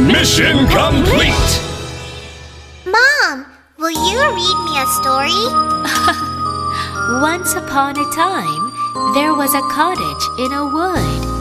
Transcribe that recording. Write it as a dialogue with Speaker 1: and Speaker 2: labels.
Speaker 1: Mission complete!
Speaker 2: Mom, will you read me a story?
Speaker 3: Once upon a time, there was a cottage in a wood.